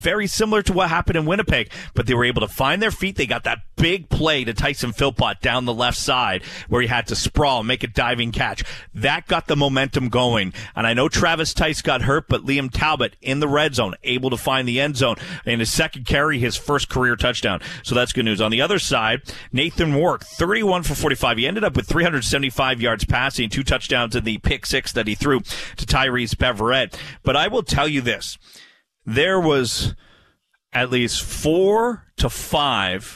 very similar to what happened in Winnipeg, but they were able to find their feet. They got that big play to Tyson Philpott down the left side where he had to sprawl, make a diving catch. That got the momentum going. And I know Travis Tice got hurt, but Liam Talbot in the red zone, able to find the end zone in his second carry, his first career touchdown. So that's good news. On the other side, Nathan Rourke, 31 for 45. He ended up with 375 yards passing, 2 touchdowns in the pick 6 that he threw to Tyrese Beverette. But I will tell you this. There was at least 4 to 5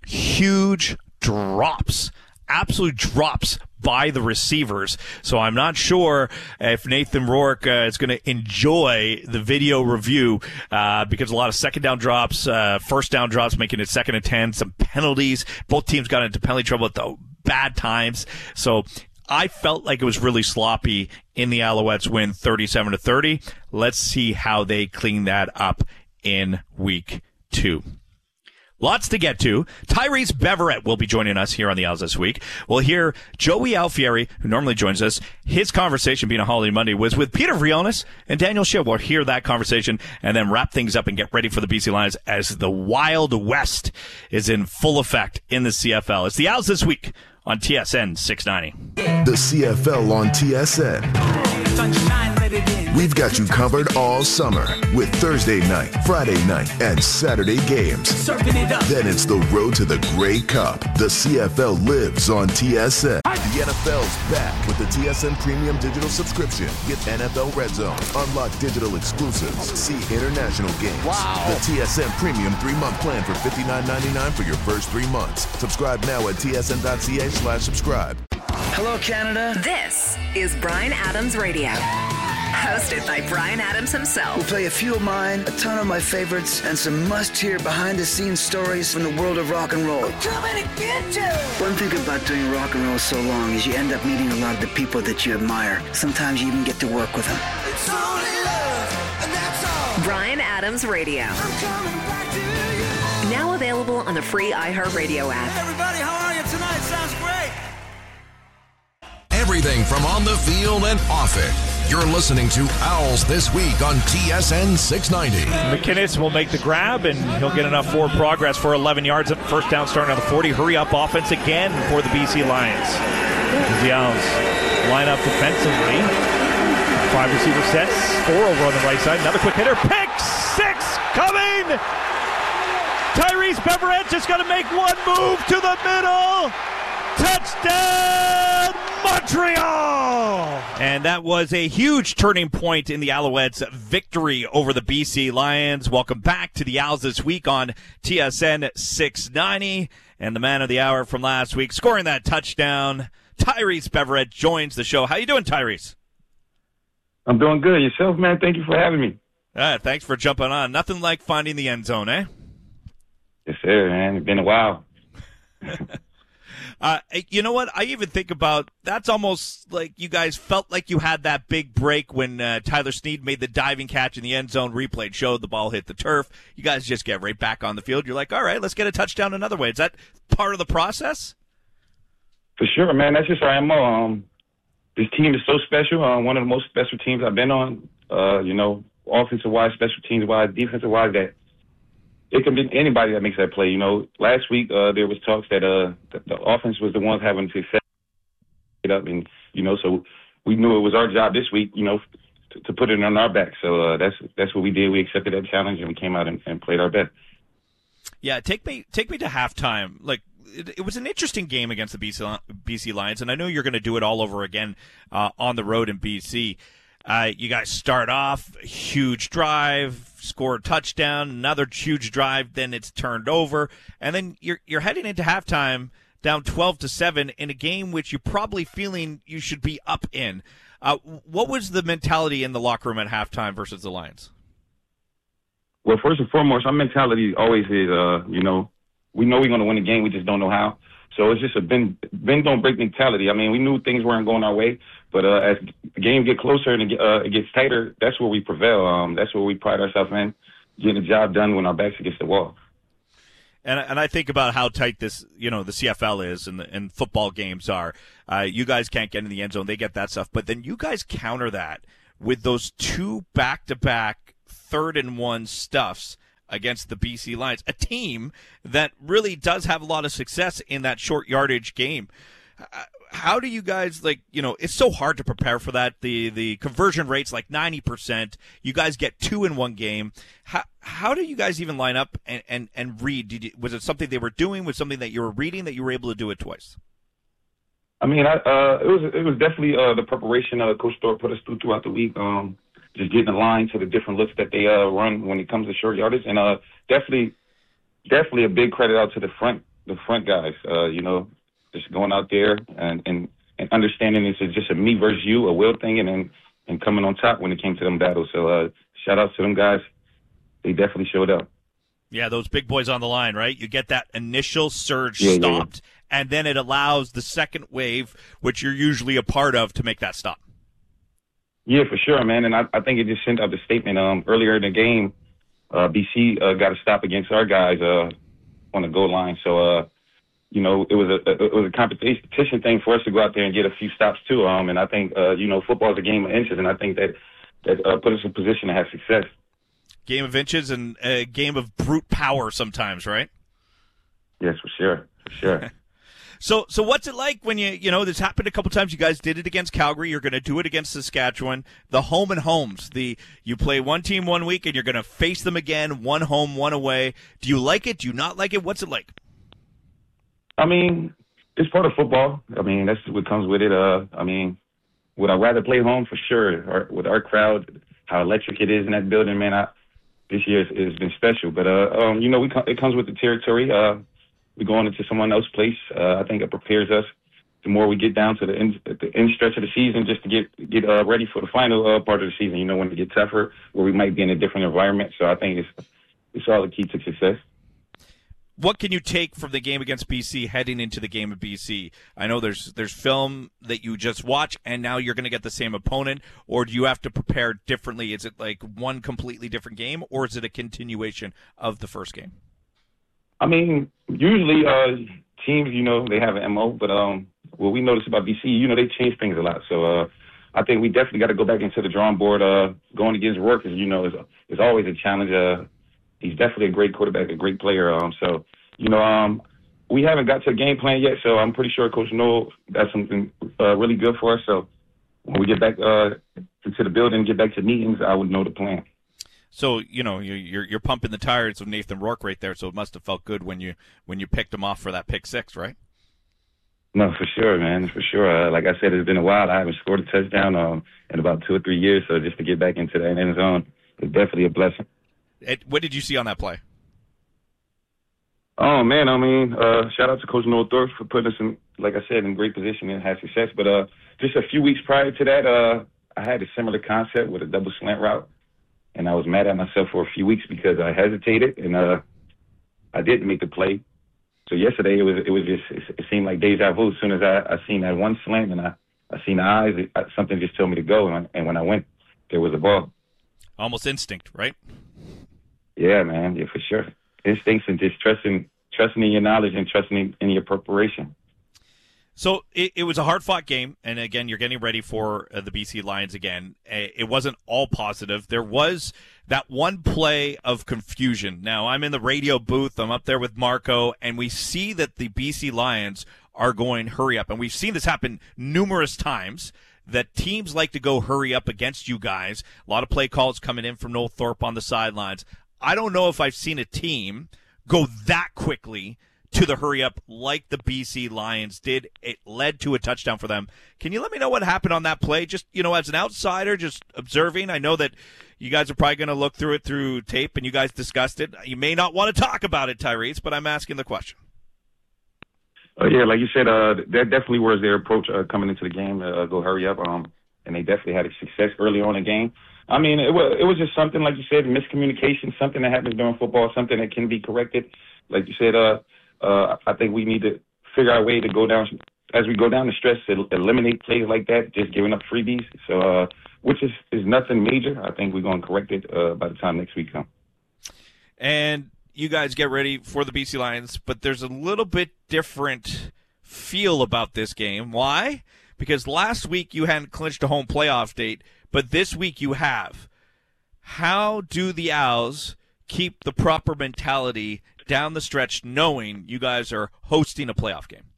huge drops, absolute drops by the receivers. So I'm not sure if Nathan Rourke is going to enjoy the video review because a lot of second down drops, first down drops, making it 2nd and 10, some penalties. Both teams got into penalty trouble at the bad times. So I felt like it was really sloppy in the Alouettes win 37-30. Let's see how they clean that up in week 2. Lots to get to. Tyrese Beverette will be joining us here on the Owls this week. We'll hear Joey Alfieri, who normally joins us. His conversation, being a holiday Monday, was with Peter Vrionis and Daniel Shiv. We'll hear that conversation and then wrap things up and get ready for the BC Lions as the Wild West is in full effect in the CFL. It's the Owls this week on TSN 690. The CFL on TSN. Sunshine, let it in. We've got you covered all summer with Thursday night, Friday night, and Saturday games. Surfing it up. Then it's the road to the Grey Cup. The CFL lives on TSN. The NFL's back with the TSN Premium Digital Subscription. Get NFL Red Zone, unlock digital exclusives, see international games. Wow. The TSN Premium 3-month plan for $59.99 for your first 3 months. Subscribe now at tsn.ca/subscribe. Hello, Canada. This is Bryan Adams Radio. Hosted by Bryan Adams himself. We'll play a few of mine, a ton of my favorites, and some must-hear behind-the-scenes stories from the world of rock and roll. One thing about doing rock and roll so long is you end up meeting a lot of the people that you admire. Sometimes you even get to work with them. It's only love, and that's all. Bryan Adams Radio. I'm coming back to you. Now available on the free iHeartRadio app. Hey everybody, how are you tonight? Sounds great. Everything from on the field and off it. You're listening to Owls This Week on TSN 690. McInnes will make the grab, and he'll get enough forward progress for 11 yards. First down starting on the 40. Hurry up offense again for the BC Lions. The Owls line up defensively. 5 receiver sets. 4 over on the right side. Another quick hitter. Pick 6 coming! Tyrese Beverette just got to make one move to the middle. Touchdown, Montreal! And that was a huge turning point in the Alouettes' victory over the BC Lions. Welcome back to the Owls This Week on TSN 690. And the man of the hour from last week, scoring that touchdown, Tyrese Beverette joins the show. How you doing, Tyrese? I'm doing good. Yourself, man? Thank you for having me. Thanks for jumping on. Nothing like finding the end zone, eh? Yes, sir, man. It's been a while. You know what? I even think about that's almost like you guys felt like you had that big break when Tyler Snead made the diving catch in the end zone. Replay showed the ball hit the turf. You guys just get right back on the field. You're like, all right, let's get a touchdown another way. Is that part of the process? For sure, man. That's just our MO. This team is so special. One of the most special teams I've been on. Offensive-wise, special teams-wise, defensive-wise, that it can be anybody that makes that play. Last week there was talks that the offense was the ones having success. And so we knew it was our job this week, to put it on our back. So that's what we did. We accepted that challenge and we came out and played our best. Yeah, take me to halftime. Like it was an interesting game against the BC Lions, and I know you're going to do it all over again on the road in BC. You guys start off, huge drive, score a touchdown, another huge drive, then it's turned over, and then you're heading into halftime down 12-7 in a game which you're probably feeling you should be up in. What was the mentality in the locker room at halftime versus the Lions? Well, first and foremost, our mentality always is, we know we're going to win the game, we just don't know how. So it's just a bend don't break mentality. I mean, we knew things weren't going our way, but as the game get closer and it gets tighter, that's where we prevail. That's where we pride ourselves in, getting the job done when our back's against the wall. And I think about how tight this, the CFL is and football games are. You guys can't get in the end zone; they get that stuff. But then you guys counter that with those 2 back-to-back 3rd and 1 stuffs against the BC Lions, a team that really does have a lot of success in that short yardage game. How do you guys, it's so hard to prepare for that. The conversion rate's like 90%. You guys get 2 in one game. How do you guys even line up and read? Was it something they were doing? Was it something that you were reading that you were able to do it twice? I mean, it was definitely the preparation Coach Thorpe put us throughout the week. Just getting aligned to the different looks that they run when it comes to short yardage, and definitely a big credit out to the front guys. Just going out there and understanding it's just a me versus you, a will thing, and coming on top when it came to them battles. So shout out to them guys. They definitely showed up. Yeah, those big boys on the line, right? You get that initial surge stopped, and then it allows the second wave, which you're usually a part of, to make that stop. Yeah, for sure, man. And I think it just sent out the statement earlier in the game. BC got a stop against our guys on the goal line. So, it was a competition thing for us to go out there and get a few stops too. And I think, football is a game of inches, and I think that put us in position to have success. Game of inches and a game of brute power sometimes, right? Yes, for sure. So what's it like when this happened a couple times? You guys did it against Calgary. You're going to do it against Saskatchewan. The home and homes. You play one team 1 week and you're going to face them again, one home, one away. Do you like it? Do you not like it? What's it like? I mean, it's part of football. I mean, that's what comes with it. Would I rather play home? For sure. With our crowd, how electric it is in that building, man. This year has been special. But, it comes with the territory. We're going into someone else's place. I think it prepares us the more we get down to the end stretch of the season, just to get ready for the final part of the season, when it gets tougher, where we might be in a different environment. So I think it's all the key to success. What can you take from the game against BC heading into the game of BC? I know there's film that you just watch, and now you're going to get the same opponent, or do you have to prepare differently? Is it like one completely different game, or is it a continuation of the first game? I mean, usually teams, they have an MO, but what we notice about BC, they change things a lot. So I think we definitely got to go back into the drawing board. Going against Rourke is always a challenge. He's definitely a great quarterback, a great player. We haven't got to a game plan yet, so I'm pretty sure Coach Noel got something really good for us. So when we get back into the building, get back to meetings, I would know the plan. So you're pumping the tires of Nathan Rourke right there. So it must have felt good when you picked him off for that pick six, right? No, for sure, man, for sure. Like I said, it's been a while. I haven't scored a touchdown in about 2 or 3 years. So just to get back into that end zone is definitely a blessing. What did you see on that play? Oh man, I mean, shout out to Coach Noel Thorpe for putting us in, like I said, in great position and had success. But just a few weeks prior to that, I had a similar concept with a double slant route. And I was mad at myself for a few weeks because I hesitated and I didn't make the play. So yesterday it seemed like deja vu. As soon as I seen that one slant and I seen the eyes, something just told me to go. And when I went, there was a ball. Almost instinct, right? Yeah, man. Yeah, for sure. Instincts and just trusting in your knowledge and trusting in your preparation. So it was a hard-fought game, and again, you're getting ready for the BC Lions again. It wasn't all positive. There was that one play of confusion. Now, I'm in the radio booth. I'm up there with Marco, and we see that the BC Lions are going hurry up. And we've seen this happen numerous times, that teams like to go hurry up against you guys. A lot of play calls coming in from Noel Thorpe on the sidelines. I don't know if I've seen a team go that quickly to the hurry up like the BC Lions did. It led to a touchdown for them. Can you let me know what happened on that play? Just, as an outsider, just observing. I know that you guys are probably going to look through it through tape and you guys discussed it. You may not want to talk about it, Tyrese, but I'm asking the question. Yeah, like you said, that definitely was their approach coming into the game, go hurry up. And they definitely had a success early on in the game. I mean, it was just something, like you said, miscommunication, something that happens during football, something that can be corrected. Like you said, I think we need to figure out a way to go down, as we go down the stretch, to eliminate plays like that, just giving up freebies. So, which is nothing major. I think we're going to correct it by the time next week comes. And you guys get ready for the BC Lions, but there's a little bit different feel about this game. Why? Because last week you hadn't clinched a home playoff date, but this week you have. How do the Owls keep the proper mentality down the stretch, knowing you guys are hosting a playoff game?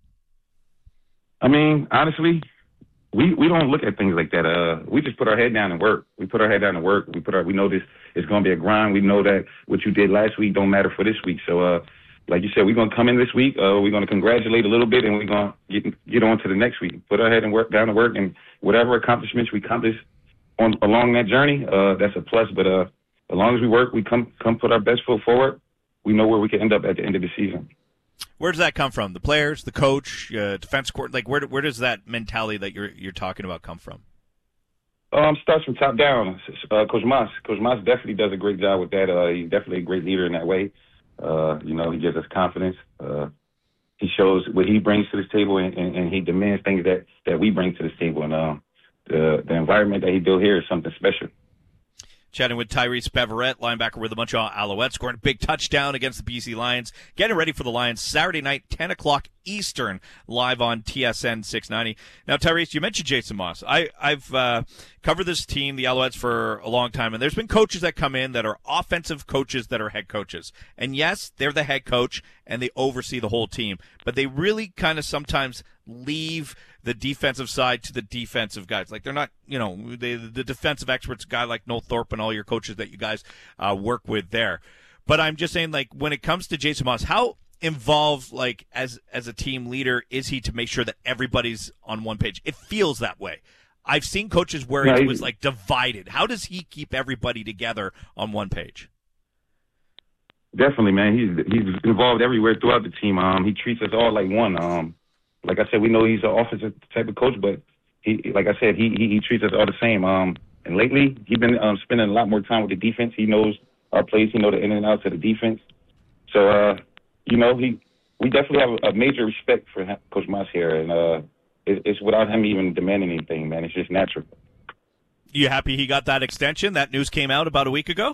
I mean, honestly, we don't look at things like that. We just put our head down and work. We put our head down and work. We know this is going to be a grind. We know that what you did last week don't matter for this week. So, like you said, we're going to come in this week. We're going to congratulate a little bit, and we're going to get on to the next week. Put our head and work down to work, and whatever accomplishments we accomplish along that journey, that's a plus. But as long as we work, we come put our best foot forward, we know where we can end up at the end of the season. Where does that come from? The players, the coach, defense court? Like, where does that mentality that you're talking about come from? Starts from top down. Coach Mas definitely does a great job with that. He's definitely a great leader in that way. He gives us confidence. He shows what he brings to this table, and he demands things that we bring to this table. And the environment that he built here is something special. Chatting with Tyrese Beverette, linebacker with a bunch of Alouettes, scoring a big touchdown against the BC Lions. Getting ready for the Lions Saturday night, 10 o'clock Eastern, live on TSN 690. Now, Tyrese, you mentioned Jason Maas. I've covered this team, the Alouettes, for a long time, and there's been coaches that come in that are offensive coaches that are head coaches. And yes, they're the head coach, and they oversee the whole team. But they really kind of sometimes leave the defensive side to the defensive guys. Like, they're not, the defensive experts, a guy like Noel Thorpe and all your coaches that you guys work with there. But I'm just saying, like, when it comes to Jason Maas, how involved, like, as a team leader is he to make sure that everybody's on one page? It feels that way. I've seen coaches where it was, like, divided. How does he keep everybody together on one page? Definitely, man. He's involved everywhere throughout the team. He treats us all like one. Like I said, we know he's an offensive type of coach, but he treats us all the same. And lately, he's been spending a lot more time with the defense. He knows our plays. He knows the in and outs of the defense. So, we definitely have a major respect for Coach Maas here, and it's without him even demanding anything, man. It's just natural. You happy he got that extension? That news came out about a week ago?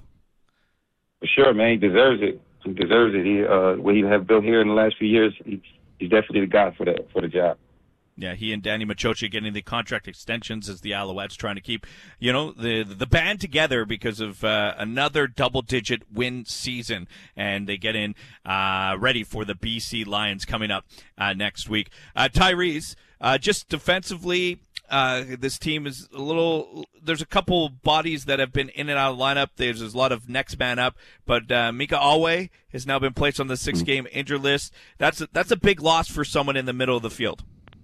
For sure, man. He deserves it. He deserves it. What he have built here in the last few years, he's definitely the guy for the job. Yeah, he and Danny Machocha getting the contract extensions as the Alouettes trying to keep, the band together because of another double-digit win season, and they get in ready for the BC Lions coming up next week. Tyrese, just defensively, this team is there's a couple bodies that have been in and out of the lineup. There's a lot of next man up, but Mika Alway has now been placed on the 6-game injured list. That's a big loss for someone in the middle of the field.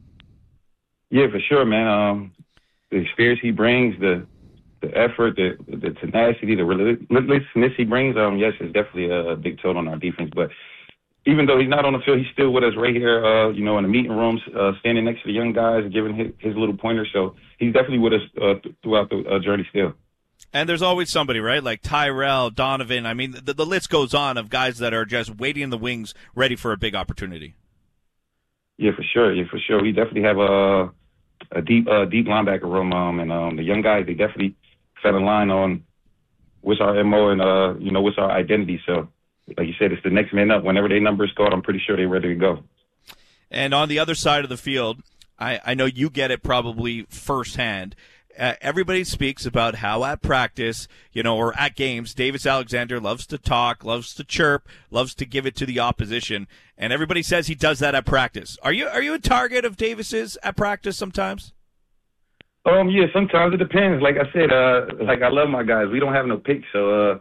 Yeah, for sure, man. The experience he brings, the effort, the tenacity, the relentlessness he brings, yes, it's definitely a big toll on our defense. But even though he's not on the field, he's still with us right here, in the meeting rooms, standing next to the young guys and giving his little pointers. So he's definitely with us throughout the journey still. And there's always somebody, right? Like Tyrell, Donovan. I mean, the list goes on of guys that are just waiting in the wings, ready for a big opportunity. Yeah, for sure. We definitely have a deep linebacker room, and the young guys, they definitely fell in line on what's our MO and what's our identity. So, like you said, it's the next man up. Whenever their number is called, I'm pretty sure they're ready to go. And on the other side of the field, I know you get it probably firsthand. Everybody speaks about how at practice, or at games, Davis Alexander loves to talk, loves to chirp, loves to give it to the opposition, and everybody says he does that at practice. Are you a target of Davis's at practice sometimes? Yeah, sometimes it depends. Like I said, I love my guys. We don't have no picks, so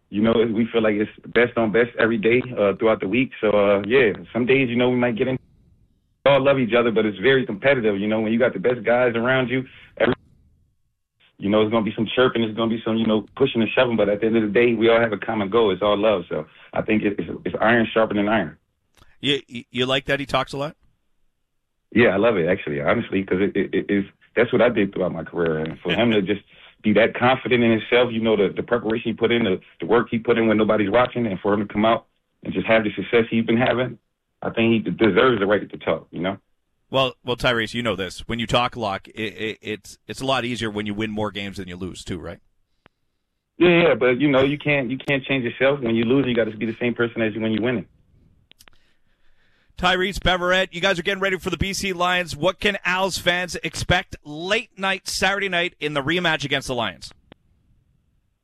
we feel like it's best on best every day throughout the week. So yeah, some days we might get in. We all love each other, but it's very competitive. When you got the best guys around you, it's going to be some chirping, it's going to be some, pushing and shoving, but at the end of the day, we all have a common goal. It's all love. So I think it's iron sharpening iron. You like that he talks a lot? Yeah, I love it, actually, honestly, because that's what I did throughout my career. And for him to just be that confident in himself, the preparation he put in, the work he put in when nobody's watching, and for him to come out and just have the success he's been having, I think he deserves the right to talk, Well, Tyrese, you know this. When you talk a lot, it's a lot easier when you win more games than you lose, too, right? Yeah, but you can't change yourself. When you lose, you got to be the same person as when you win it. Tyrese Beverette, you guys are getting ready for the BC Lions. What can Als fans expect late night Saturday night in the rematch against the Lions?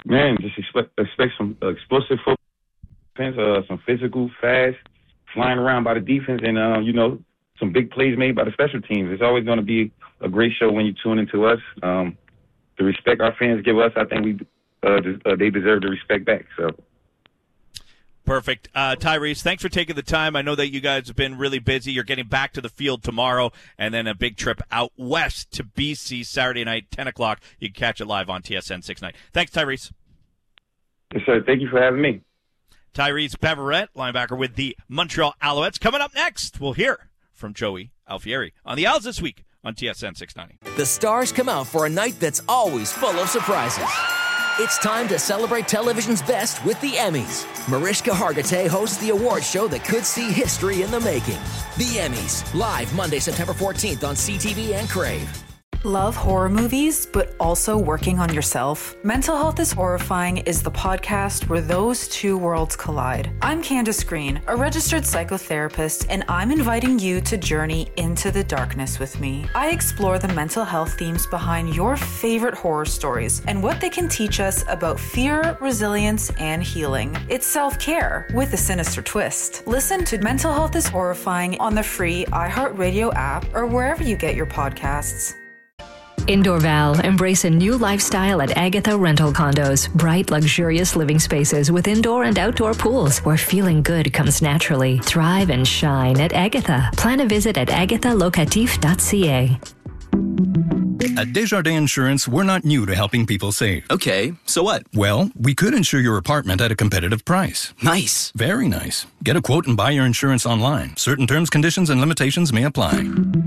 Man, just expect some explosive football defense, some physical, fast, flying around by the defense, and some big plays made by the special teams. It's always going to be a great show when you tune into us. The respect our fans give us, I think they deserve the respect back. So. Perfect. Tyrese, thanks for taking the time. I know that you guys have been really busy. You're getting back to the field tomorrow, and then a big trip out west to BC Saturday night, 10 o'clock. You can catch it live on TSN 690. Thanks, Tyrese. Yes, sir. Thank you for having me. Tyrese Beverette, linebacker with the Montreal Alouettes. Coming up next, we'll hear from Joey Alfieri on the Owls this week on TSN 690. The stars come out for a night that's always full of surprises. It's time to celebrate television's best with the Emmys. Mariska Hargitay hosts the award show that could see history in the making. The Emmys, live Monday, September 14th on CTV and Crave. Love horror movies, but also working on yourself? Mental Health is Horrifying is the podcast where those two worlds collide. I'm Candace Green, a registered psychotherapist, and I'm inviting you to journey into the darkness with me. I explore the mental health themes behind your favorite horror stories and what they can teach us about fear, resilience, and healing. It's self-care with a sinister twist. Listen to Mental Health is Horrifying on the free iHeartRadio app or wherever you get your podcasts. Indoor Val, embrace a new lifestyle at Agatha Rental Condos. Bright, luxurious living spaces with indoor and outdoor pools where feeling good comes naturally. Thrive and shine at Agatha. Plan a visit at agathalocatif.ca. At Desjardins Insurance, we're not new to helping people save. Okay, so what? Well, we could insure your apartment at a competitive price. Nice. Very nice. Get a quote and buy your insurance online. Certain terms, conditions, and limitations may apply.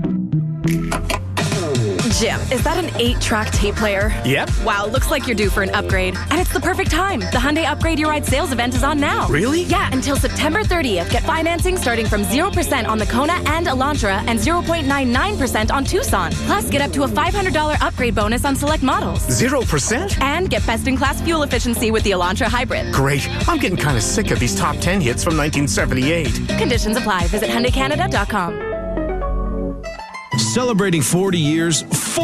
Jim, is that an 8-track tape player? Yep. Wow, looks like you're due for an upgrade. And it's the perfect time. The Hyundai Upgrade Your Ride sales event is on now. Really? Yeah, until September 30th. Get financing starting from 0% on the Kona and Elantra and 0.99% on Tucson. Plus, get up to a $500 upgrade bonus on select models. 0%? And get best-in-class fuel efficiency with the Elantra Hybrid. Great. I'm getting kind of sick of these top 10 hits from 1978. Conditions apply. Visit HyundaiCanada.com. Celebrating 40 years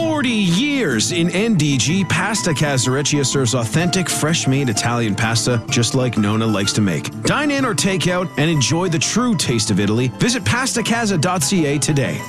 in NDG, Pasta Casareccia serves authentic, fresh-made Italian pasta just like Nona likes to make. Dine in or take out and enjoy the true taste of Italy. Visit pastacasa.ca today.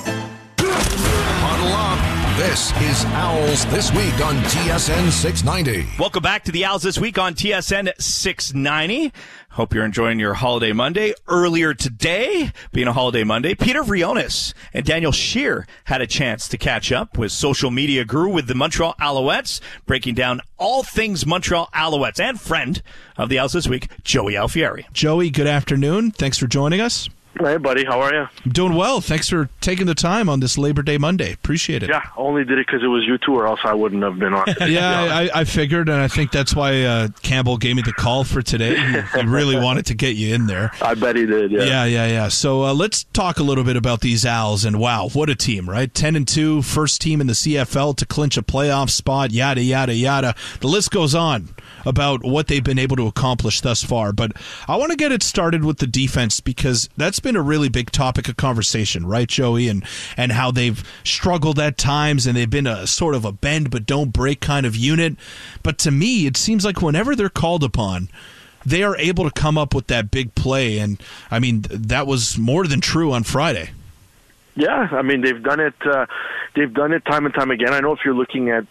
Huddle up. This is Owls This Week on TSN 690. Welcome back to the Owls This Week on TSN 690. Hope you're enjoying your holiday Monday. Earlier today, being a holiday Monday, Peter Vrionis and Daniel Scheer had a chance to catch up with social media guru with the Montreal Alouettes, breaking down all things Montreal Alouettes, and friend of the Owls This Week, Joey Alfieri. Joey, good afternoon. Thanks for joining us. Hey, buddy. How are you? I'm doing well. Thanks for taking the time on this Labor Day Monday. Appreciate it. Yeah, only did it because it was you two, or else I wouldn't have been on. Yeah, I figured, and I think that's why Campbell gave me the call for today. He really wanted to get you in there. I bet he did, yeah. Yeah. So let's talk a little bit about these Owls, and wow, what a team, right? 10-2, first team in the CFL to clinch a playoff spot, yada, yada, yada. The list goes on about what they've been able to accomplish thus far, but I want to get it started with the defense because that's been a really big topic of conversation, right, Joey, and how they've struggled at times and they've been a sort of a bend but don't break kind of unit. But to me, it seems like whenever they're called upon, they are able to come up with that big play, and I mean that was more than true on Friday. Yeah, I mean they've done it time and time again. I know if you're looking at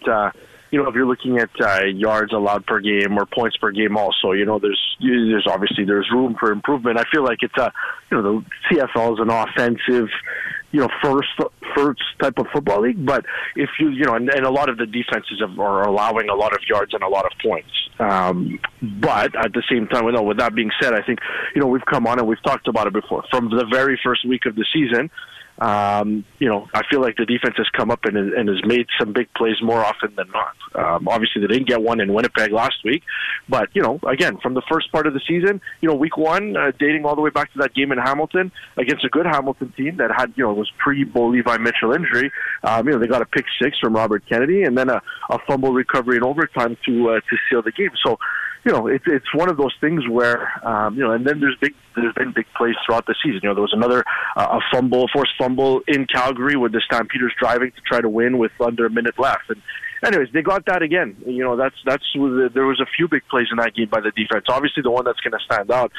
yards allowed per game or points per game also, there's obviously room for improvement. I feel like it's the CFL is an offensive, first type of football league, but if and a lot of the defenses are allowing a lot of yards and a lot of points. But at the same time, with that being said, I think, we've come on and we've talked about it before. From the very first week of the season, I feel like the defense has come up and has made some big plays more often than not. Obviously, they didn't get one in Winnipeg last week, but, again, from the first part of the season, week one, dating all the way back to that game in Hamilton against a good Hamilton team that had, was pre-Bo Levi Mitchell injury. They got a pick six from Robert Kennedy and then a fumble recovery in overtime to seal the game. So, it's one of those things where, and then there's been big plays throughout the season. There was another forced fumble in Calgary with the Stampeders driving to try to win with under a minute left. anyways, they got that again. You know, there was a few big plays in that game by the defense. Obviously, the one that's going to stand out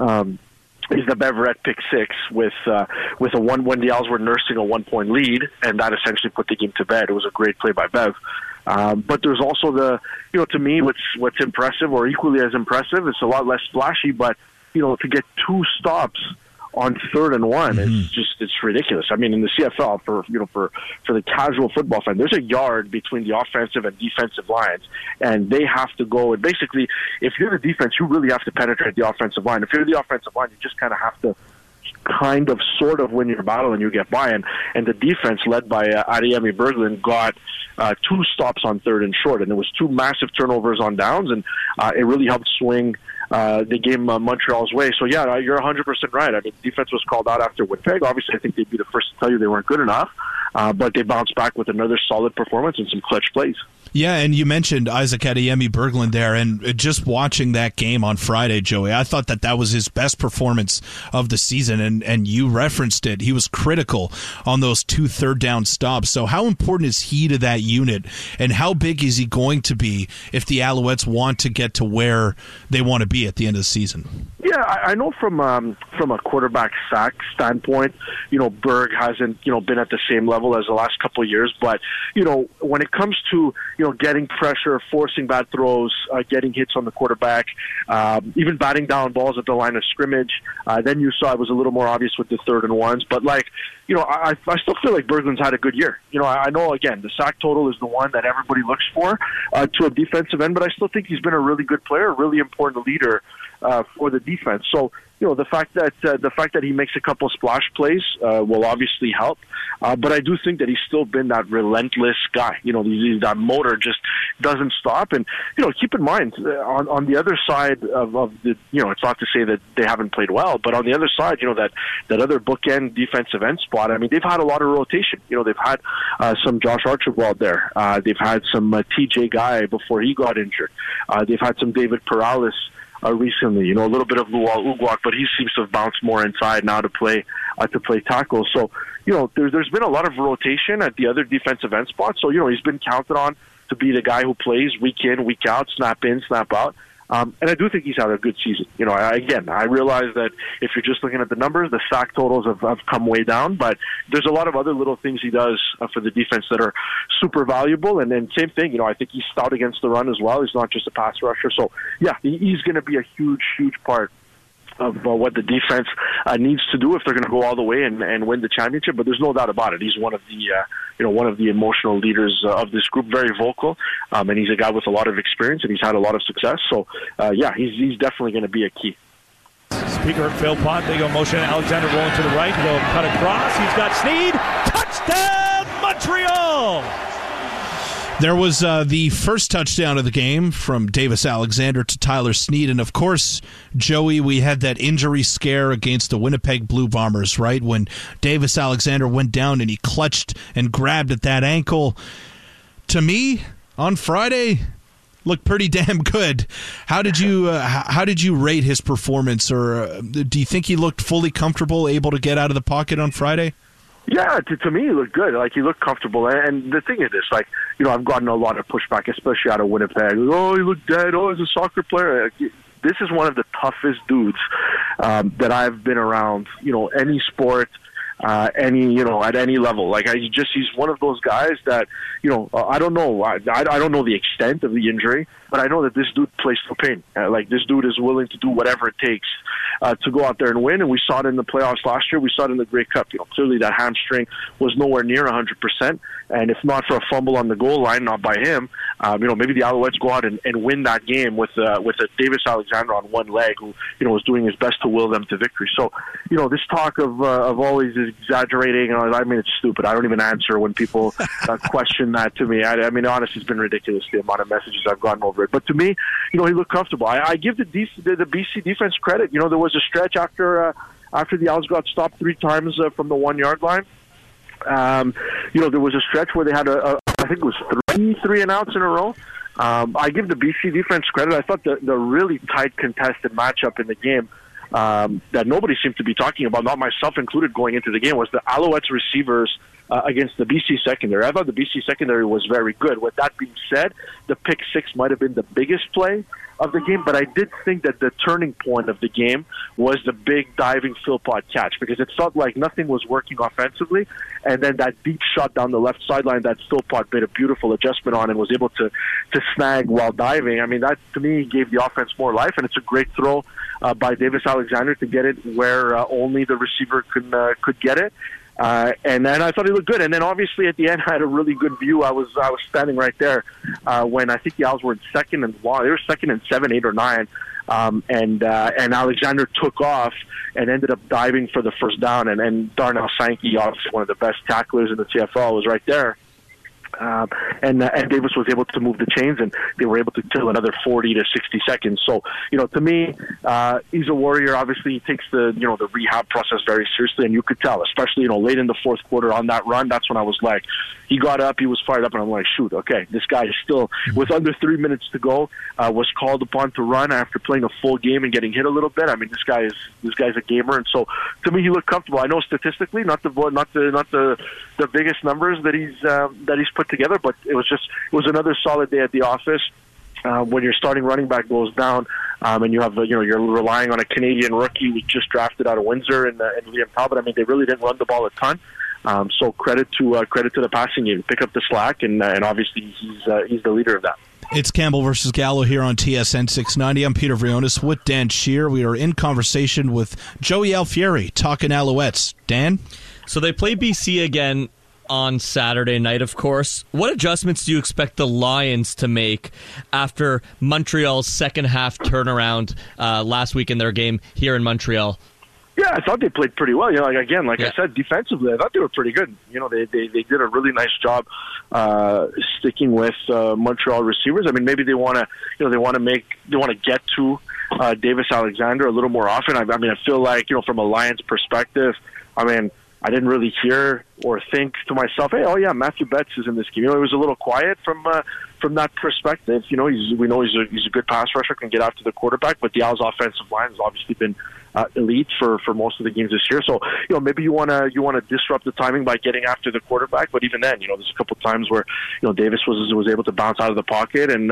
is the Beverett pick six with a one when the Owls were nursing a 1-point lead, and that essentially put the game to bed. It was a great play by Bev. But there's also to me, what's impressive, or equally as impressive, it's a lot less flashy, but, to get 2 stops on 3rd and 1, it's ridiculous. I mean, in the CFL, for the casual football fan, there's a yard between the offensive and defensive lines, and they have to go. And basically, if you're the defense, you really have to penetrate the offensive line. If you're the offensive line, you just kind of have to sort of win your battle, and you get by. And the defense, led by Adeyemi Berglund, got 2 stops on 3rd and short, and there was 2 massive turnovers on downs, and it really helped swing the game Montreal's way. So, yeah, you're 100% right. I mean, defense was called out after Winnipeg. Obviously, I think they'd be the first to tell you they weren't good enough, but they bounced back with another solid performance and some clutch plays. Yeah, and you mentioned Isaac Adeyemi Berglund there, and just watching that game on Friday, Joey, I thought that was his best performance of the season, and you referenced it. He was critical on those 2 third-down stops. So how important is he to that unit, and how big is he going to be if the Alouettes want to get to where they want to be at the end of the season? Yeah, I know from a quarterback sack standpoint, Berg hasn't, been at the same level as the last couple of years. But, when it comes to, getting pressure, forcing bad throws, getting hits on the quarterback, even batting down balls at the line of scrimmage, then you saw it was a little more obvious with the 3rd and 1s. But, I still feel like Berglund's had a good year. I know, again, the sack total is the one that everybody looks for to a defensive end, but I still think he's been a really good player, a really important leader for the defense. So, the fact that he makes a couple splash plays will obviously help. But I do think that he's still been that relentless guy. That motor just doesn't stop. And, keep in mind, on the other side of the, it's not to say that they haven't played well, but on the other side, that other bookend defensive end spot, I mean, they've had a lot of rotation. They've had some Josh Archibald there. They've had some TJ Guy before he got injured. They've had some David Perales recently, a little bit of Lual Ugwak, but he seems to have bounced more inside now to play tackle. So, there's been a lot of rotation at the other defensive end spots. So, he's been counted on to be the guy who plays week in, week out, snap in, snap out. And I do think he's had a good season. I realize that if you're just looking at the numbers, the sack totals have come way down, but there's a lot of other little things he does for the defense that are super valuable. And then same thing, I think he's stout against the run as well. He's not just a pass rusher. So, yeah, he's going to be a huge, huge part of what the defense needs to do if they're going to go all the way and win the championship. But there's no doubt about it. He's one of the emotional leaders of this group, very vocal, and he's a guy with a lot of experience, and he's had a lot of success. So, he's definitely going to be a key. Speaker Philpott, they go motion. Alexander rolling to the right. He'll cut across. He's got Sneed. Touchdown, Montreal! There was the first touchdown of the game from Davis Alexander to Tyler Sneed. And, of course, Joey, we had that injury scare against the Winnipeg Blue Bombers, right, when Davis Alexander went down and he clutched and grabbed at that ankle. To me, on Friday, looked pretty damn good. How did you rate his performance, or do you think he looked fully comfortable, able to get out of the pocket on Friday? Yeah, to me, he looked good. He looked comfortable. And the thing is this, I've gotten a lot of pushback, especially out of Winnipeg. Oh, he looked dead. Oh, he's a soccer player. This is one of the toughest dudes that I've been around, any sport, at any level. He's one of those guys that, I don't know. I don't know the extent of the injury, but I know that this dude plays for pain. This dude is willing to do whatever it takes to go out there and win. And we saw it in the playoffs last year. We saw it in the Grey Cup. Clearly that hamstring was nowhere near 100%. And if not for a fumble on the goal line, not by him, maybe the Alouettes go out and win that game with a Davis Alexander on one leg who, was doing his best to will them to victory. So, this talk of always exaggerating, it's stupid. I don't even answer when people question that to me. Honestly, it's been ridiculous, the amount of messages I've gotten over it. But to me, he looked comfortable. I give the BC defense credit. There was a stretch after the Owls got stopped 3 times from the 1 yard line. There was a stretch where they had I think it was three and outs in a row. I give the BC defense credit. I thought the really tight contested matchup in the game that nobody seemed to be talking about, not myself included, going into the game, was the Alouettes receivers against the BC secondary. I thought the BC secondary was very good. With that being said, the pick six might have been the biggest play of the game, but I did think that the turning point of the game was the big diving Philpott catch, because it felt like nothing was working offensively, and then that deep shot down the left sideline that Philpott made a beautiful adjustment on and was able to snag while diving. I mean, that to me gave the offense more life, and it's a great throw by Davis Alexander to get it where only the receiver could get it. And then I thought he looked good. And then obviously at the end, I had a really good view. I was standing right there when I think the Owls were in second and long. They were second and 7, 8, or 9. And Alexander took off and ended up diving for the first down. And Darnell Sankey, obviously one of the best tacklers in the CFL, was right there. And Davis was able to move the chains, and they were able to kill another 40 to 60 seconds. So, to me, he's a warrior. Obviously, he takes the rehab process very seriously, and you could tell, especially, late in the fourth quarter on that run. That's when I was like, he got up, he was fired up, and I'm like, shoot, okay, this guy is still, with under 3 minutes to go, was called upon to run after playing a full game and getting hit a little bit. I mean, this guy's a gamer, and so to me, he looked comfortable. I know statistically, not the biggest numbers that he's put together, but it was another solid day at the office. When your starting running back goes down, and you have you're relying on a Canadian rookie we just drafted out of Windsor and Liam Talbot. I mean, they really didn't run the ball a ton. So credit to the passing game, pick up the slack, and obviously he's the leader of that. It's Campbell versus Gallo here on TSN 690. I'm Peter Vrionis with Dan Scheer. We are in conversation with Joey Alfieri, talking Alouettes. Dan? So they play BC again on Saturday night, of course. What adjustments do you expect the Lions to make after Montreal's second half turnaround last week in their game here in Montreal? Yeah, I thought they played pretty well. I said, defensively, I thought they were pretty good. They did a really nice job sticking with Montreal receivers. I mean, maybe they want to get to Davis Alexander a little more often. I feel like from a Lions perspective, I didn't really hear or think to myself, hey, Matthew Betts is in this game. It was a little quiet from that perspective. We know he's a good pass rusher, can get after the quarterback, but the Owls' offensive line has obviously been elite for most of the games this year. So maybe you want to disrupt the timing by getting after the quarterback, but even then, there's a couple of times where Davis was able to bounce out of the pocket and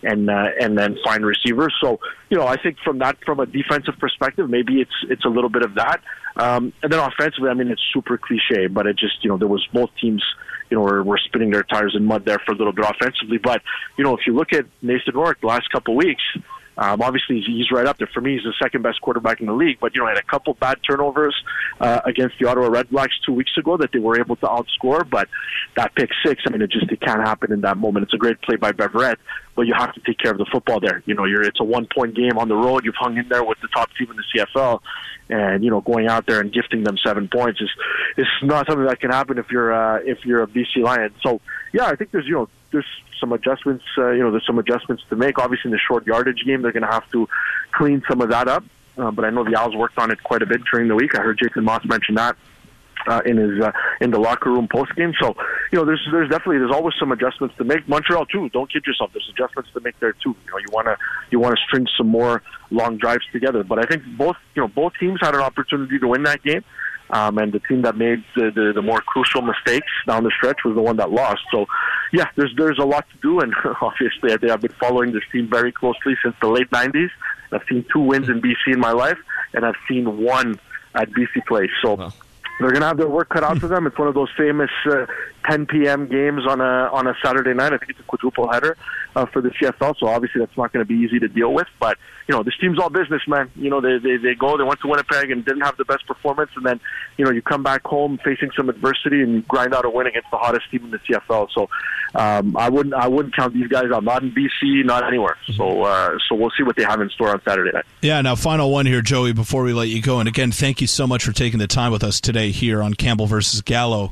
then find receivers. So I think from a defensive perspective, maybe it's a little bit of that. And then offensively, it's super cliche, but it just there was both teams were spinning their tires in mud there for a little bit offensively. But if you look at Nathan Rourke the last couple of weeks. Obviously, he's right up there. For me, he's the second best quarterback in the league. But, had a couple bad turnovers against the Ottawa Redblacks 2 weeks ago that they were able to outscore. But that pick six, it can't happen in that moment. It's a great play by Beverette, but you have to take care of the football there. It's a 1-point game on the road. You've hung in there with the top team in the CFL. And, going out there and gifting them 7 points is not something that can happen if you're a BC Lion. So, yeah, I think there's some adjustments, there's some adjustments to make. Obviously, in the short yardage game, they're going to have to clean some of that up. But I know the Owls worked on it quite a bit during the week. I heard Jason Moss mention that in the locker room post game. So, there's always some adjustments to make. Montreal too. Don't kid yourself. There's adjustments to make there too. You want to string some more long drives together. But I think both teams had an opportunity to win that game. And the team that made the more crucial mistakes down the stretch was the one that lost. So, yeah, there's a lot to do, and obviously I've been following this team very closely since the late 90s. I've seen 2 wins in BC in my life, and I've seen 1 at BC Place. So they're going to have their work cut out for them. It's one of those famous 10 p.m. games on a Saturday night. I think it's a quadruple header for the CFL, so obviously that's not going to be easy to deal with. But, this team's all business, man. They went to Winnipeg and didn't have the best performance, and then, you come back home facing some adversity and you grind out a win against the hottest team in the CFL. So I wouldn't count these guys out, not in BC, not anywhere. So we'll see what they have in store on Saturday night. Yeah, now final one here, Joey, before we let you go. And again, thank you so much for taking the time with us today here on Campbell versus Gallo.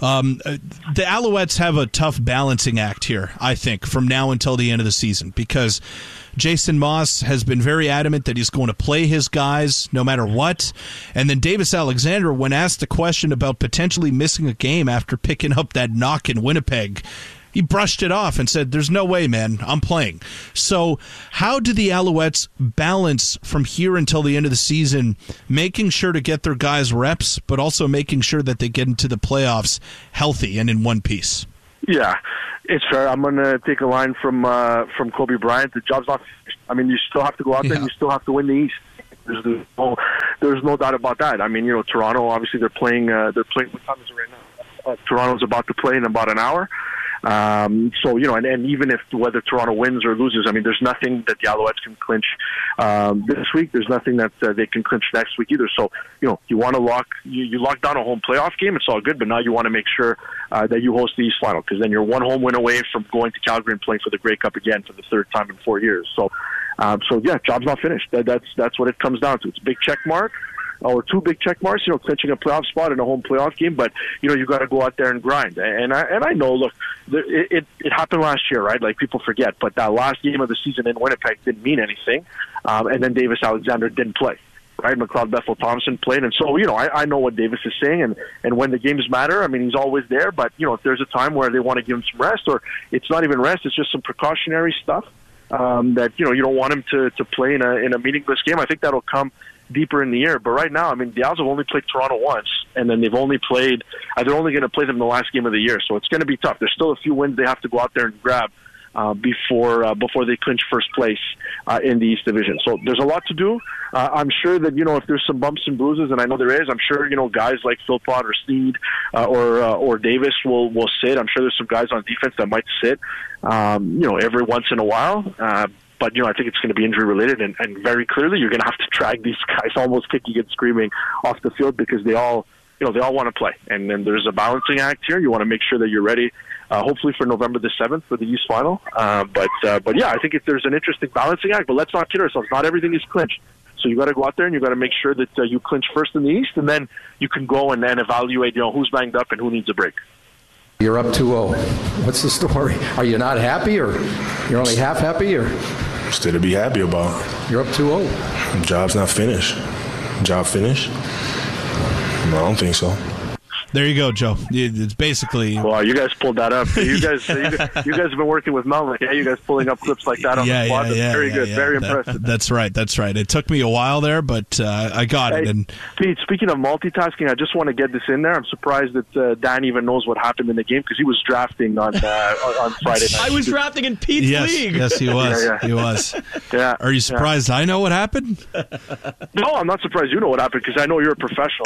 The Alouettes have a tough balancing act here, I think, from now until the end of the season, because Jason Moss has been very adamant that he's going to play his guys no matter what. And then Davis Alexander, when asked a question about potentially missing a game after picking up that knock in Winnipeg, He brushed it off and said, there's no way, man, I'm playing. So how do the Alouettes balance from here until the end of the season, making sure to get their guys reps, but also making sure that they get into the playoffs healthy and in one piece? Yeah, it's fair. I'm going to take a line from Kobe Bryant. The job's not finished. I mean, you still have to go out there and you still have to win the East. There's no doubt about that. I mean, Toronto, obviously they're playing, what time is it right now? Toronto's about to play in about an hour. So, and even if whether Toronto wins or loses, I mean, there's nothing that the Alouettes can clinch this week. There's nothing that they can clinch next week either. So, you want to lock down a home playoff game. It's all good, but now you want to make sure that you host the East Final, because then you're one home win away from going to Calgary and playing for the Grey Cup again for the third time in 4 years. So yeah, job's not finished. That's what it comes down to. It's a big check mark. Or two big check marks, clinching a playoff spot in a home playoff game. But, you got to go out there and grind. And I know, look, it happened last year, right? Like, people forget. But that last game of the season in Winnipeg didn't mean anything. And then Davis Alexander didn't play, right? McLeod Bethel-Thompson played. And so, I know what Davis is saying. And when the games matter, I mean, he's always there. But, if there's a time where they want to give him some rest, or it's not even rest, it's just some precautionary stuff that, you don't want him to play in a meaningless game, I think that'll come deeper in the year. But right now, I mean, the Owls have only played Toronto once, and then they're only going to play them the last game of the year. So it's going to be tough. There's still a few wins they have to go out there and grab before they clinch first place in the East Division. So there's a lot to do. I'm sure that, if there's some bumps and bruises, and I know there is, I'm sure, guys like Philpott or Sneed or Davis will sit. I'm sure there's some guys on defense that might sit, every once in a while. But, I think it's going to be injury-related, and very clearly you're going to have to drag these guys almost kicking and screaming off the field, because they all want to play. And then there's a balancing act here. You want to make sure that you're ready, hopefully for November the 7th for the East Final. But yeah, I think there's an interesting balancing act, but let's not kid ourselves. Not everything is clinched. So you got to go out there and you got to make sure that you clinch first in the East, and then you can go and then evaluate, who's banged up and who needs a break. You're up 2-0. What's the story? Are you not happy, or you're only half happy, or? Still to be happy about. You're up 2-0. Job's not finished. Job finished? No, I don't think so. There you go, Joe. It's basically... Well, you guys pulled that up. You guys have been working with Melnick. Yeah, you guys pulling up clips like that on the spot. That's very good. Very impressive. That's right. It took me a while there, but I got it. And Pete, speaking of multitasking, I just want to get this in there. I'm surprised that Dan even knows what happened in the game, because he was drafting on Friday night. I was drafting in Pete's league. Yes, he was. He was. Yeah. Are you surprised I know what happened? No, I'm not surprised you know what happened, because I know you're a professional.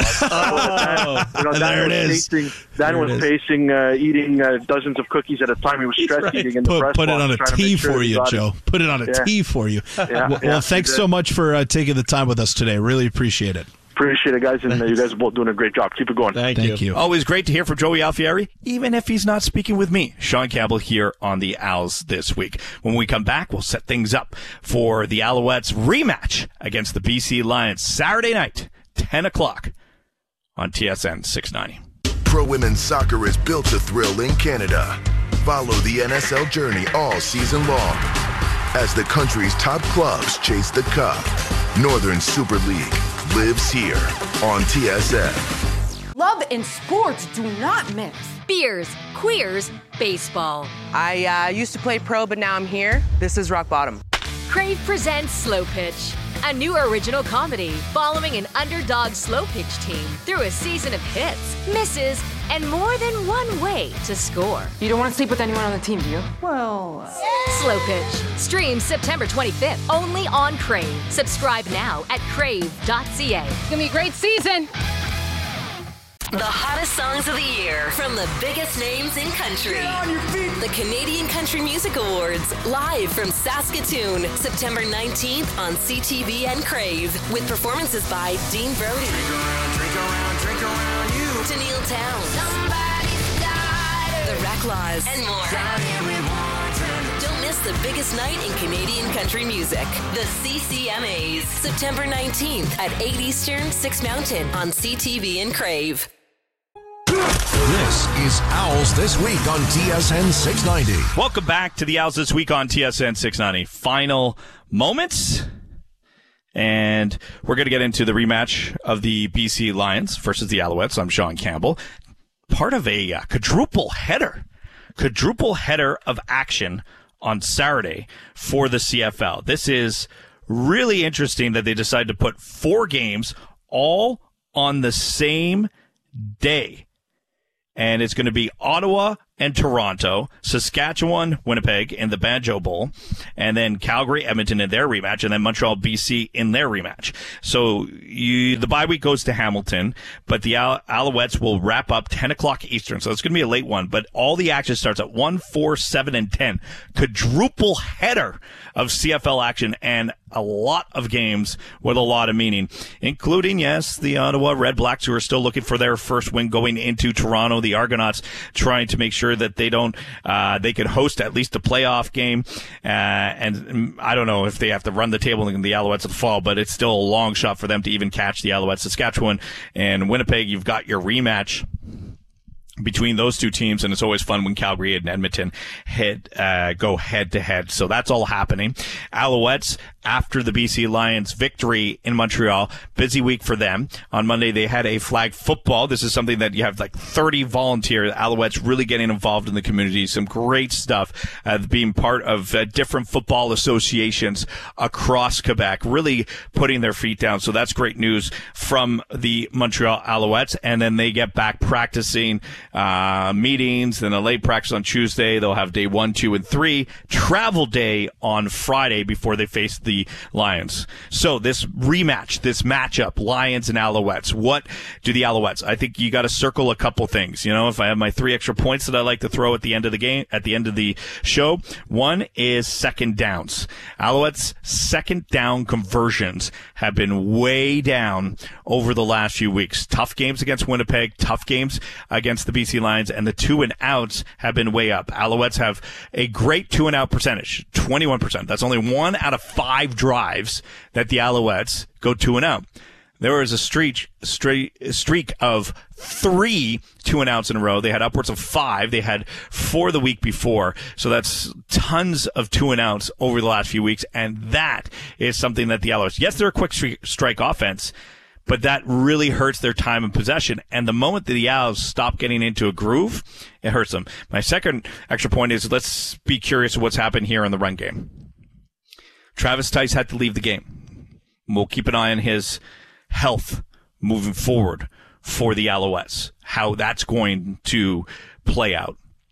There it is. Dan was pacing, eating dozens of cookies at a time. He was stress eating in the press box. Put it on a tee for you, Joe. Put it on a tee for you. Well, thanks so much for taking the time with us today. Really appreciate it. Appreciate it, guys, and you guys are both doing a great job. Keep it going. Thank you. Always great to hear from Joey Alfieri, even if he's not speaking with me. Sean Campbell here on the Owls this week. When we come back, we'll set things up for the Alouettes rematch against the BC Lions Saturday night, 10 o'clock on TSN 690. Pro Women's Soccer is built to thrill in Canada. Follow the NSL journey all season long as the country's top clubs chase the cup. Northern Super League lives here on TSN. Love and sports do not mix. Beers, queers, baseball. I used to play pro, but now I'm here. This is rock bottom. Crave presents Slow Pitch, a new original comedy following an underdog slow pitch team through a season of hits, misses, and more than one way to score. You don't want to sleep with anyone on the team, do you? Well, Slow Pitch streams September 25th only on Crave. Subscribe now at crave.ca. It's gonna be a great season. The hottest songs of the year from the biggest names in country. Get on your feet. The Canadian Country Music Awards, live from Saskatoon, September 19th on CTV and Crave, with performances by Dean Brody, Drink around you. Tennille Towns, Somebody's Daughter, The Racklaws, and more. Don't miss the biggest night in Canadian country music. The CCMAs, September 19th at 8 Eastern, 6 Mountain on CTV and Crave. This is Owls This Week on TSN 690. Welcome back to the Owls This Week on TSN 690. Final moments. And we're going to get into the rematch of the BC Lions versus the Alouettes. I'm Sean Campbell. Part of a quadruple header quadruple header of action on Saturday for the CFL. This is really interesting that they decided to put 4 games all on the same day. And it's going to be Ottawa and Toronto, Saskatchewan, Winnipeg in the Banjo Bowl, and then Calgary, Edmonton in their rematch, and then Montreal, BC in their rematch. So the bye week goes to Hamilton, but the Alouettes will wrap up 10 o'clock Eastern, so it's going to be a late one, but all the action starts at 1, 4, 7, and 10. Quadruple header of CFL action and a lot of games with a lot of meaning, including, yes, the Ottawa Red Blacks, who are still looking for their first win going into Toronto, the Argonauts trying to make sure that they don't, they can host at least a playoff game. And I don't know if they have to run the table in the Alouettes at the fall, but it's still a long shot for them to even catch the Alouettes. Saskatchewan and Winnipeg, you've got your rematch between those two teams, and it's always fun when Calgary and Edmonton go head to head. So that's all happening. Alouettes, after the BC Lions victory in Montreal, busy week for them. On Monday, they had a flag football. This is something that you have like 30 volunteers. Alouettes really getting involved in the community. Some great stuff, being part of different football associations across Quebec, really putting their feet down. So that's great news from the Montreal Alouettes. And then they get back practicing meetings, then a late practice on Tuesday. They'll have day 1, 2, and 3. Travel day on Friday before they face the Lions. So this rematch, this matchup, Lions and Alouettes. What do the Alouettes? I think you got to circle a couple things. You know, if I have my 3 extra points that I like to throw at the end of the game, at the end of the show, one is second downs. Alouettes' second down conversions have been way down over the last few weeks. Tough games against Winnipeg, tough games against the BC Lions, and the 2-and-outs have been way up. Alouettes have a great 2-and-out percentage, 21%. That's only 1 out of 5 drives that the Alouettes go 2-and-out. There was a streak of 3 2-and-outs in a row. They had upwards of 5. They had 4 the week before. So that's tons of 2-and-outs over the last few weeks, and that is something that the Alouettes, yes, they're a quick strike offense, but that really hurts their time and possession. And the moment that the Owls stop getting into a groove, it hurts them. My second extra point is, let's be curious of what's happened here in the run game. Travis Tice had to leave the game. We'll keep an eye on his health moving forward for the Alouettes, how that's going to play out.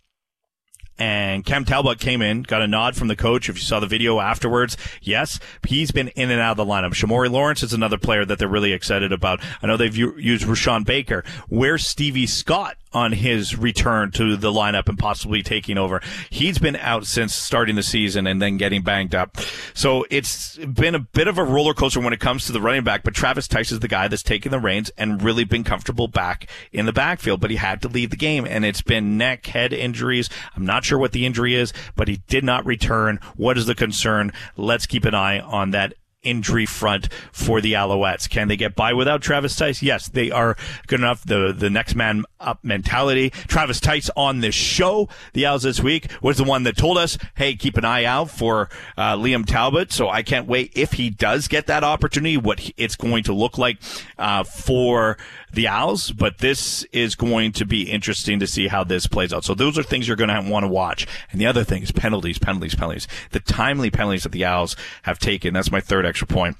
And Cam Talbot came in, got a nod from the coach. If you saw the video afterwards, yes, he's been in and out of the lineup. Shamori Lawrence is another player that they're really excited about. I know they've used Rashawn Baker. Where's Stevie Scott on his return to the lineup and possibly taking over? He's been out since starting the season and then getting banged up. So it's been a bit of a roller coaster when it comes to the running back, but Travis Tice is the guy that's taken the reins and really been comfortable back in the backfield, but he had to leave the game, and it's been neck, head injuries. I'm not sure what the injury is, but he did not return. What is the concern? Let's keep an eye on that injury front for the Alouettes. Can they get by without Travis Tice? Yes, they are good enough. The next man up mentality. Travis Tice on this show, the Owls this week, was the one that told us, hey, keep an eye out for Liam Talbot. So I can't wait, if he does get that opportunity, what it's going to look like for the Owls. But this is going to be interesting to see how this plays out. So those are things you're going to want to watch. And the other thing is penalties. The timely penalties that the Owls have taken. That's my third extra point.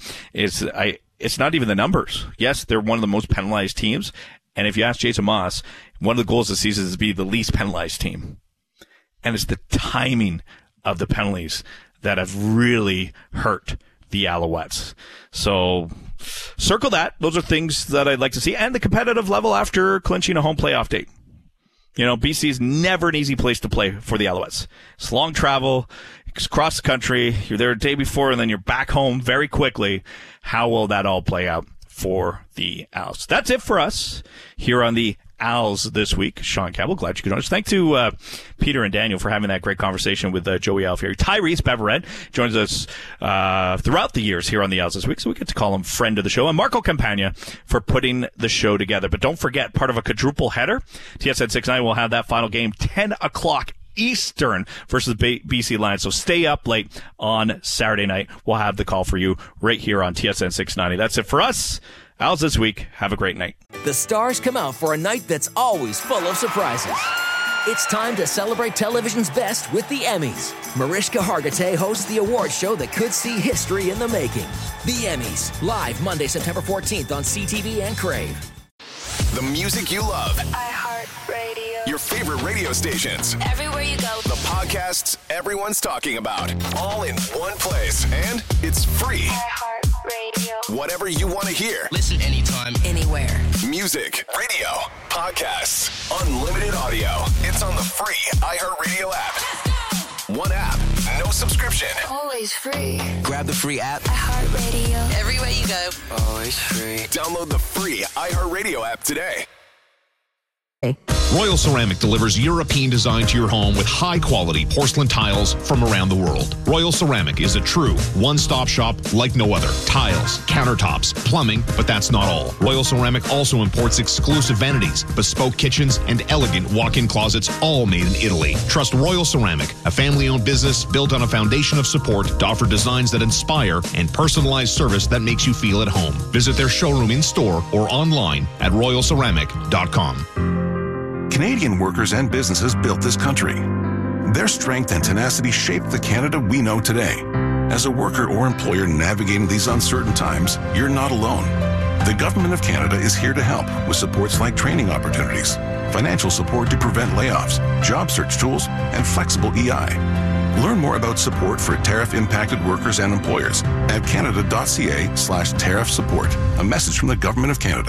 It's not even the numbers. Yes, they're one of the most penalized teams. And if you ask Jason Moss, one of the goals of the season is to be the least penalized team. And it's the timing of the penalties that have really hurt the Alouettes. So circle that. Those are things that I'd like to see. And the competitive level after clinching a home playoff date. You know, BC is never an easy place to play for the Alouettes. It's long travel. It's across the country. You're there a day before, and then you're back home very quickly. How will that all play out for the Owls? That's it for us here on the Owls this week. Sean Campbell, glad you could join us. Thanks to Peter and Daniel for having that great conversation with Joey Alfieri. Tyrese Bevered joins us throughout the years here on the Owls this week, so we get to call him friend of the show. And Marco Campagna for putting the show together. But don't forget, part of a quadruple header, TSN 690 will have that final game 10 o'clock Eastern versus BC Lions. So stay up late on Saturday night. We'll have the call for you right here on TSN 690. That's it for us. Owls this week. Have a great night. The stars come out for a night that's always full of surprises. It's time to celebrate television's best with the Emmys. Mariska Hargitay hosts the award show that could see history in the making. The Emmys, live Monday, September 14th on CTV and Crave. The music you love. iHeartRadio. Your favorite radio stations. Everywhere you go. The podcasts everyone's talking about. All in one place. And it's free. iHeartRadio. Whatever you want to hear. Listen anytime, anywhere. Music, radio, podcasts, unlimited audio. It's on the free iHeartRadio app. One app, no subscription. Always free. grab the free app. iHeartRadio. Everywhere you go. Always free. Download the free iHeartRadio app today. Royal Ceramic delivers European design to your home with high-quality porcelain tiles from around the world. Royal Ceramic is a true one-stop shop like no other. Tiles, countertops, plumbing, but that's not all. Royal Ceramic also imports exclusive vanities, bespoke kitchens, and elegant walk-in closets, all made in Italy. Trust Royal Ceramic, a family-owned business built on a foundation of support to offer designs that inspire and personalized service that makes you feel at home. Visit their showroom in-store or online at royalceramic.com. Canadian workers and businesses built this country. Their strength and tenacity shaped the Canada we know today. As a worker or employer navigating these uncertain times, you're not alone. The Government of Canada is here to help with supports like training opportunities, financial support to prevent layoffs, job search tools, and flexible EI. Learn more about support for tariff-impacted workers and employers at canada.ca/tariff support. A message from the Government of Canada.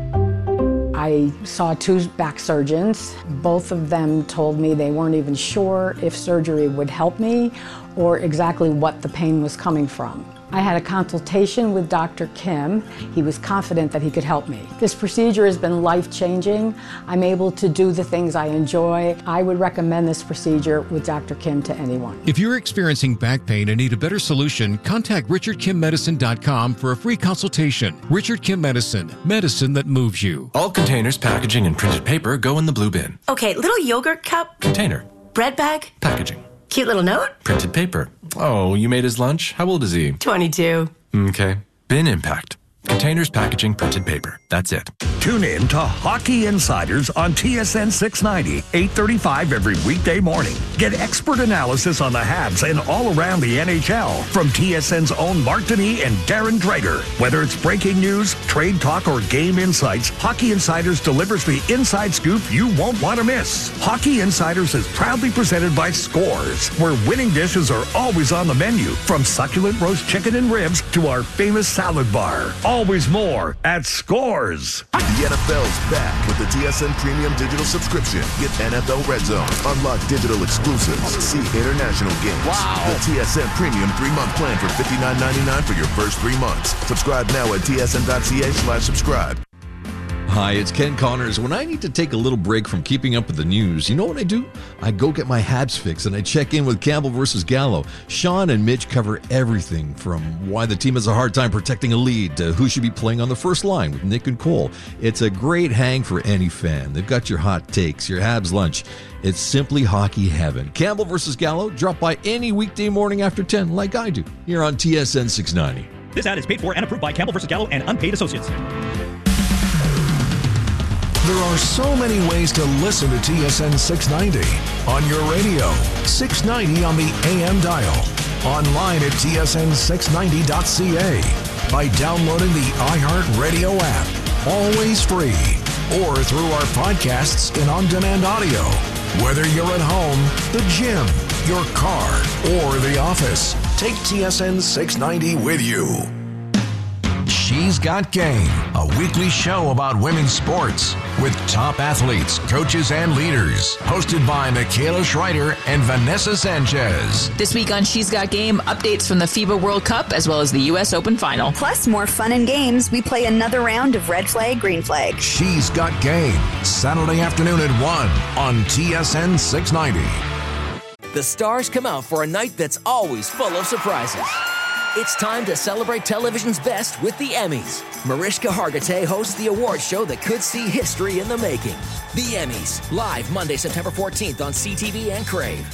I saw 2 back surgeons. Both of them told me they weren't even sure if surgery would help me or exactly what the pain was coming from. I had a consultation with Dr. Kim. He was confident that he could help me. This procedure has been life-changing. I'm able to do the things I enjoy. I would recommend this procedure with Dr. Kim to anyone. If you're experiencing back pain and need a better solution, contact RichardKimMedicine.com for a free consultation. Richard Kim Medicine, medicine that moves you. All containers, packaging, and printed paper go in the blue bin. Okay, little yogurt cup. Container. Bread bag. Packaging. Cute little note. Printed paper. Oh, you made his lunch? How old is he? 22. Okay. Bin impact. Containers, packaging, printed paper. That's it. Tune in to Hockey Insiders on TSN 690, 8:35 every weekday morning. Get expert analysis on the Habs and all around the NHL from TSN's own Mark Denis and Darren Dreger. Whether it's breaking news, trade talk, or game insights, Hockey Insiders delivers the inside scoop you won't want to miss. Hockey Insiders is proudly presented by Scores, where winning dishes are always on the menu, from succulent roast chicken and ribs to our famous salad bar. Always more at Scores. The NFL's back with the TSN Premium Digital Subscription. Get NFL Red Zone, unlock digital exclusives, see international games. Wow. The TSN Premium 3-month plan for $59.99 for your first 3 months. Subscribe now at tsn.ca/subscribe. Hi, it's Ken Connors. When I need to take a little break from keeping up with the news, you know what I do? I go get my Habs fix and I check in with Campbell versus Gallo. Sean and Mitch cover everything from why the team has a hard time protecting a lead to who should be playing on the first line with Nick and Cole. It's a great hang for any fan. They've got your hot takes, your Habs lunch. It's simply hockey heaven. Campbell versus Gallo, drop by any weekday morning after 10 like I do here on TSN 690. This ad is paid for and approved by Campbell versus Gallo and unpaid associates. There are so many ways to listen to TSN 690. On your radio, 690 on the AM dial. Online at tsn690.ca. By downloading the iHeartRadio app. Always free. Or through our podcasts and on-demand audio. Whether you're at home, the gym, your car, or the office, take TSN 690 with you. She's Got Game, a weekly show about women's sports with top athletes, coaches, and leaders. Hosted by Michaela Schreider and Vanessa Sanchez. This week on She's Got Game, updates from the FIBA World Cup as well as the U.S. Open Final. Plus more fun and games. We play another round of red flag, green flag. She's Got Game, Saturday afternoon at 1 on TSN 690. The stars come out for a night that's always full of surprises. It's time to celebrate television's best with the Emmys. Mariska Hargitay hosts the award show that could see history in the making. The Emmys, live Monday, September 14th on CTV and Crave.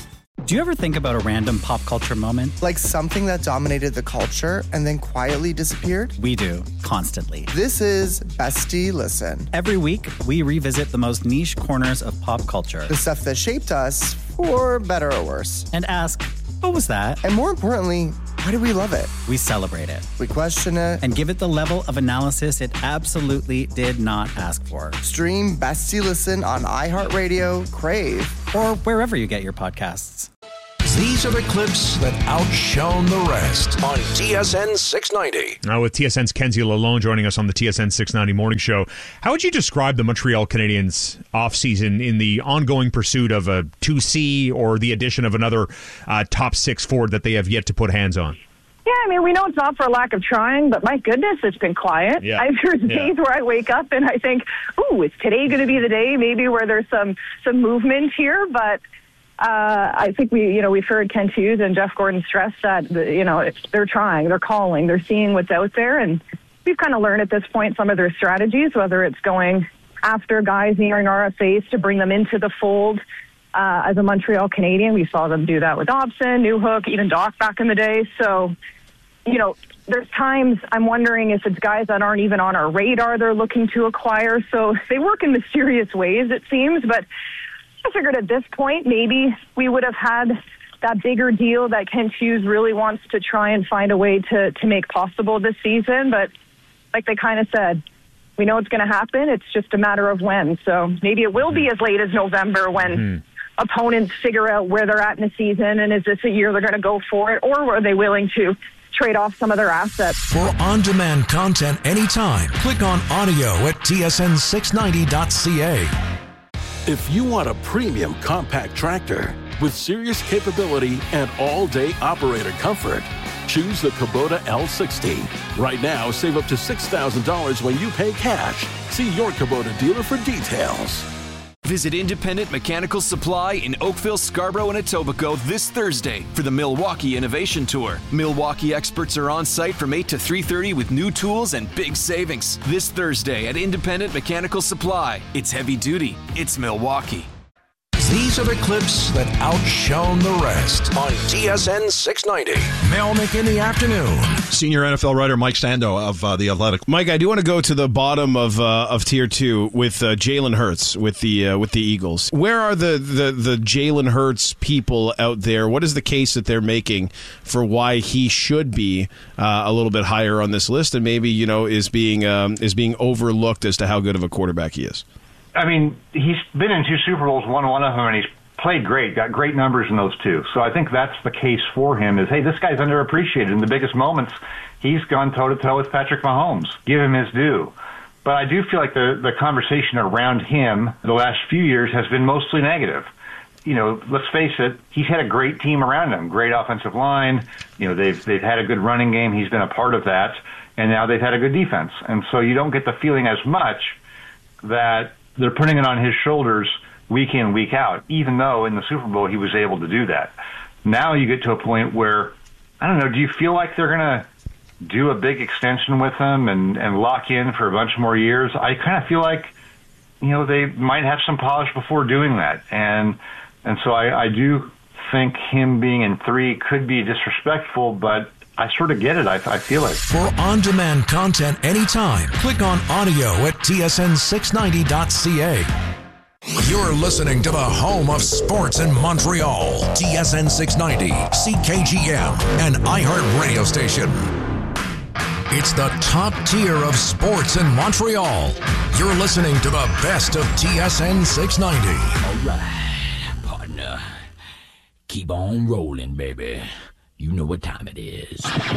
Do you ever think about a random pop culture moment? Like something that dominated the culture and then quietly disappeared? We do, constantly. This is Bestie Listen. Every week, we revisit the most niche corners of pop culture. The stuff that shaped us, for better or worse. And ask, what was that? And more importantly, why do we love it? We celebrate it. We question it. And give it the level of analysis it absolutely did not ask for. Stream Bestie Listen on iHeartRadio, Crave, or wherever you get your podcasts. These are the clips that outshone the rest on TSN 690. Now, with TSN's Kenzie Lalonde joining us on the TSN 690 Morning Show, how would you describe the Montreal Canadiens offseason in the ongoing pursuit of a 2C or the addition of another top six forward that they have yet to put hands on? Yeah, I mean, we know it's not for lack of trying, but my goodness, it's been quiet. Yeah. There's days where I wake up and I think, ooh, is today going to be the day maybe where there's some movement here? But I think we've heard Kent Hughes and Jeff Gordon stress that, they're trying, they're calling, they're seeing what's out there. And we've kind of learned at this point some of their strategies, whether it's going after guys nearing RFAs to bring them into the fold. As a Montreal Canadian, we saw them do that with Dobson, Newhook, even Doc back in the day. So, there's times I'm wondering if it's guys that aren't even on our radar they're looking to acquire. So they work in mysterious ways, it seems. But I figured at this point, maybe we would have had that bigger deal that Kent Hughes really wants to try and find a way to make possible this season. But like they kind of said, we know it's going to happen. It's just a matter of when. So maybe it will be as late as November when opponents figure out where they're at in the season, and is this a year they're going to go for it, or are they willing to trade off some of their assets? For on-demand content anytime, click on audio at tsn690.ca. If you want a premium compact tractor with serious capability and all-day operator comfort, choose the Kubota L60. Right now, save up to $6,000 when you pay cash. See your Kubota dealer for details. Visit Independent Mechanical Supply in Oakville, Scarborough, and Etobicoke this Thursday for the Milwaukee Innovation Tour. Milwaukee experts are on site from 8 to 3:30 with new tools and big savings. This Thursday at Independent Mechanical Supply. It's heavy duty. It's Milwaukee. These are the clips that outshone the rest on TSN 690. Melnick in the afternoon. Senior NFL writer Mike Sando of The Athletic. Mike, I do want to go to the bottom of Tier 2 with Jalen Hurts with the Eagles. Where are the Jalen Hurts people out there? What is the case that they're making for why he should be a little bit higher on this list, and maybe is being overlooked as to how good of a quarterback he is? I mean, he's been in 2 Super Bowls, won one of them, and he's played great, got great numbers in those 2. So I think that's the case for him is, hey, this guy's underappreciated. In the biggest moments, he's gone toe-to-toe with Patrick Mahomes. Give him his due. But I do feel like the conversation around him the last few years has been mostly negative. Let's face it, he's had a great team around him, great offensive line. They've had a good running game. He's been a part of that. And now they've had a good defense. And so you don't get the feeling as much that they're putting it on his shoulders week in, week out, even though in the Super Bowl he was able to do that. Now you get to a point where, I don't know, do you feel like they're going to do a big extension with him and lock in for a bunch more years? I kind of feel like, they might have some polish before doing that. And so I do think him being in 3 could be disrespectful, but I sort of get it. I feel it. For on-demand content anytime, click on audio at tsn690.ca. You're listening to the home of sports in Montreal, TSN 690, CKGM, and iHeart Radio Station. It's the top tier of sports in Montreal. You're listening to the best of TSN 690. All right, partner. Keep on rolling, baby. You know what time it is.